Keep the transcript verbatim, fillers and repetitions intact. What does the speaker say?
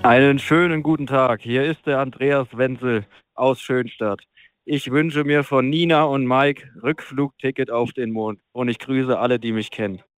Einen schönen guten Tag. Hier ist der Andreas Wenzel aus Schönstadt. Ich wünsche mir von Nina und Mike Rückflugticket auf den Mond und ich grüße alle, die mich kennen.